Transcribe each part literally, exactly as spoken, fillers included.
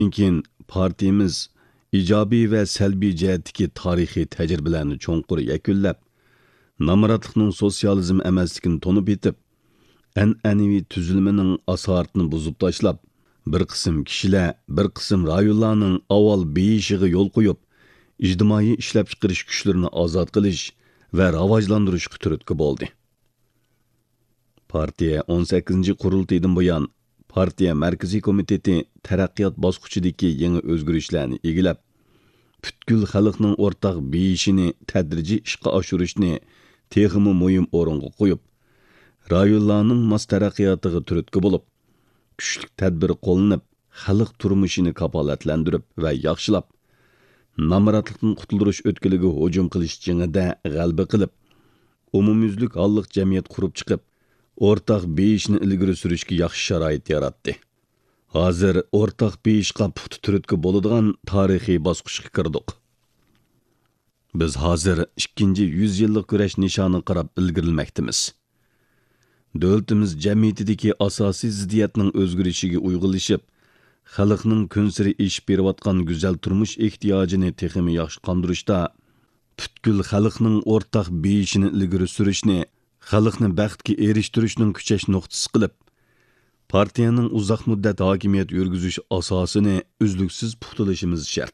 keyin partiyamiz ijobiy va salbiy jihatdagi tarixiy tajribalarni cho'nqur yakunlab, namoratlikning sotsializm emasligini tonib yetib, an'anaviy tuzilmaning asoratini buzib tashlab, bir qism kishilar, bir qism rayonlarning avval beyishiga yo'l qo'yib, ijtimoiy ishlab chiqarish kuchlarini ozod qilish va rivojlantirishga turtki bo'ldi. Partiya o'n sakkizinchi qurultaydan buyon partiya markaziy komiteti taraqqiyot bosqichidagi yangi o'zgarishlarni egilab, butkul xalqning o'rtaq beyishini tadrijiy ishga oshirishni texmi muhim o'ringa qo'yib, rayonlarning mos taraqqiyotiga turtki bo'lib, kuchli tadbir qo'llanib, xalq turmushini kapolatlantirib va yaxshilab, namoratlikdan qutuldirish o'tkiliga hujum qilish jingida g'alaba qilib, umumyuzlik holliq jamiyat qurib chiqib, o'rtaq beyishni ilgari surishga yaxshi sharoit yaratdi. Hozir o'rtaq beyishga puxta turtki bo'ladigan tarixiy bosqichga kirdik. Biz hozir ikkinchi yuz yillik kurash nishoniga qarab ilgirilmoqdamiz. Davlatimiz jamiyatidagi asosiy ziddiyatning o'zgarishiga uyg'unlashib, xalqning kunsiri eshib berayotgan go'zal turmush ehtiyojini texmi yaxshi qondirishda, butkul xalqning o'rtaq beyishini ilgari surishni, xalqni baxtga erishtirishning kuchash nuqtasi qilib, partiyaning uzoq muddat hokimiyat yurgizish asosini uzluksiz puxtalashimiz shart.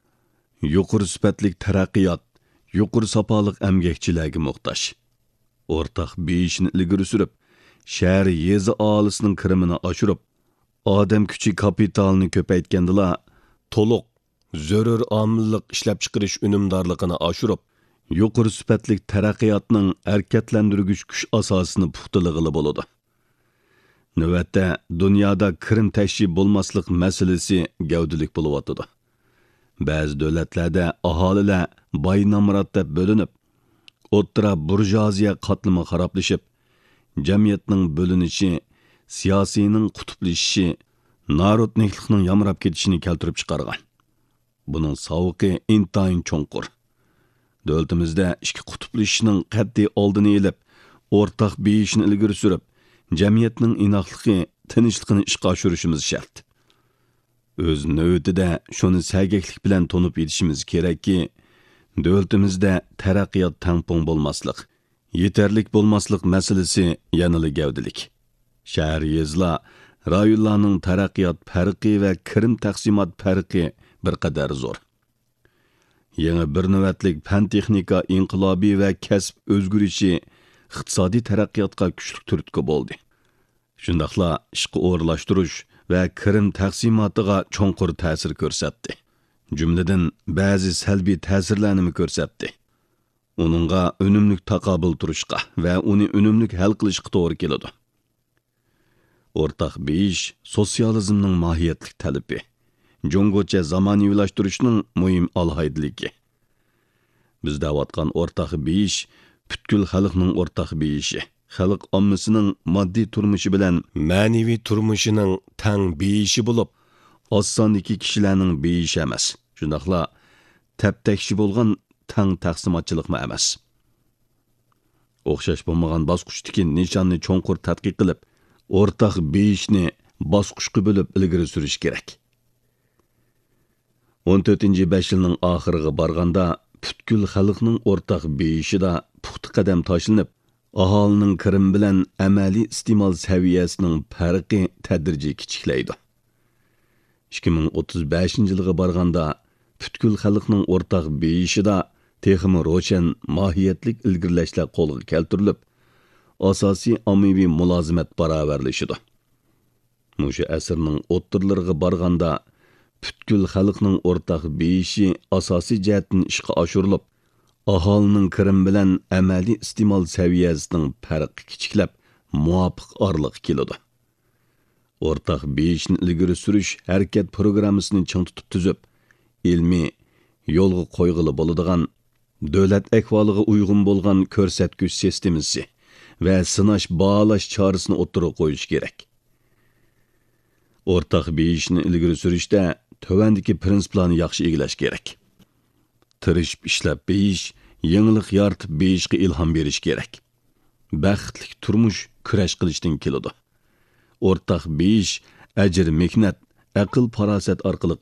Yuqori sifatli taraqqiyot, yuqori safoliq emgakchilarga muhtoj. O'rtaq beyishni ilgari surib, shahar yezi aholisining kirimini oshirib, odam kuchi kapitalini ko'paytgandila, to'liq zarur omillik ishlab chiqarish unumdorligini oshirib, yuqori sifatli taraqqiyotning harakatlantirgich kuch asosini puxtalig'ili bo'ladi. Navbatda dunyoda kirim tashib bo'lmaslik masalasi gavdalik bo'lyotdi. Ba'zi davlatlarda aholilar boy namorat deb bo'linib, o'ttira burjuaziya qatlami xaroblashib, jamiyatning bo'linishi, siyosiyning qutblashishi, narodniklikning yamrab ketishini keltirib chiqargan. Buning savuqi intayin cho'nqur. Davlatimizda ikki qutblashishning qat'iy oldini olib, o'rtaq beyishni ilgari surib, jamiyatning inoqligi, tinchligini ishga oshirishimiz shart. O'z navbatida shuni sagaklik bilan tonib yetishimiz kerakki, davlatimizda taraqqiyot tampon bo'lmaslik, yetarlik bo'lmaslik masalasi yanada gavdalik. Shahar yezlar, rayonlarning taraqqiyot farqi va kirim taqsimot farqi bir qadar zo'r. Yangi bir navbatlik fan texnika inqilobiy va kasb o'zgarishi iqtisodiy taraqqiyotga kuchli turtki bo'ldi. Shundaqla ishqi o'rlashtirish va kirim taqsimotiga cho'nqur ta'sir ko'rsatdi. Jumladan ba'zi salbiy ta'sirlarni ko'rsatdi. Uningga unumli taqobil turishga va uni unumli hal qilishga to'g'ri keladi. O'rtaq beyish sotsializmning mohiyatlik talabi. Jongocha zamoniyylashtirishning muhim alohidligi. Biz da'vatgan o'rtaq beyish butkul xalqning o'rtaq beyishi. Xalq ommasining moddiy turmushi bilan ma'naviy turmushining tang beyishi bo'lib, oz sondagi kishilarning beyishi emas. Shundaqla tap-takshi bo'lgan tang taqsimotchilikmi emas. O'xshash bo'lmagan bosqichdagi nishonni cho'nqur tadqiq qilib, o'rtaq beyishni bosqichga bo'lib ilgari surish kerak. o'n to'rtinchi besh yilning oxiriga borganda butkul xalqning o'rtaq beyishida puxta qadam tashlanib, aholining kirim bilan amaliy iste'mol saviyasining farqi tadrijiy kichiklaydi. ikki ming o'ttiz beshinchi yilga borganda butkul xalqning o'rtaq beyishida texmi ro'shan mohiyatlik ilgirlashlar qo'lga keltirilib, asosiy ommaviy mulozimat barobarlashidi. Mushu asrning o'ttirlariga borganda butkul xalqning o'rtaq beyishi asosiy jihatdan ishga oshirilib, aholining kirim bilan amaliy iste'mol saviyasining farqi kichiklab, muvofiq orliq keladi. O'rtaq beyishni ilgari surish harakat programmasini ching tutib tuzib, ilmiy yo'lga qo'yg'ili bo'ladigan, davlat ahvoliga uyg'un bo'lgan ko'rsatkich sistemasi va sinash baholash chorasini o'ttirib qo'yish kerak. O'rtaq beyishni ilgari surishda tövandagi prinsiplarni yaxshi egilash kerak. Tirishib ishlab beyish, yangilik yaratib beyishga ilhom berish kerak. Baxtli turmush kurash qilishdan keladi. O'rtaq beyish ajr mehnat, aql farosat orqali